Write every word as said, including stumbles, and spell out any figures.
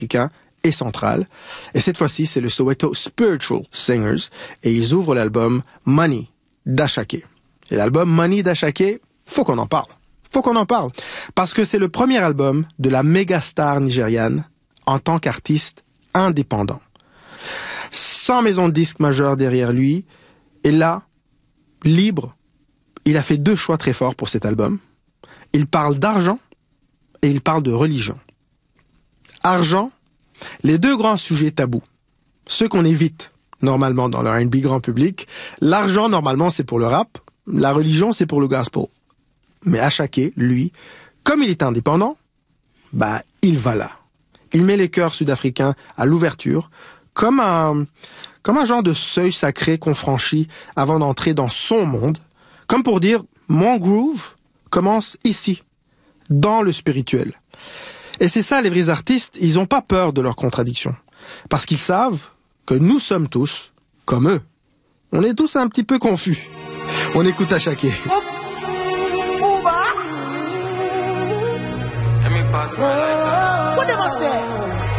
africain et central. Et cette fois-ci, c'est le Soweto Spiritual Singers. Et ils ouvrent l'album Money d'Ashake. Et l'album Money d'Ashake, faut qu'on en parle. Faut qu'on en parle. Parce que c'est le premier album de la méga star nigériane en tant qu'artiste indépendant. Sans maison de disques majeure derrière lui. Et là, libre, il a fait deux choix très forts pour cet album. Il parle d'argent et il parle de religion. Argent, les deux grands sujets tabous, ceux qu'on évite normalement dans le R and B grand public. L'argent, normalement, c'est pour le rap. La religion, c'est pour le gospel. Mais Ashake, lui, comme il est indépendant, bah, il va là. Il met les chœurs sud-africains à l'ouverture, comme un, comme un genre de seuil sacré qu'on franchit avant d'entrer dans son monde, comme pour dire, mon groove commence ici, dans le spirituel. Et c'est ça, les vrais artistes, ils n'ont pas peur de leurs contradictions. Parce qu'ils savent que nous sommes tous comme eux. On est tous un petit peu confus. On écoute Ashake. What am I saying?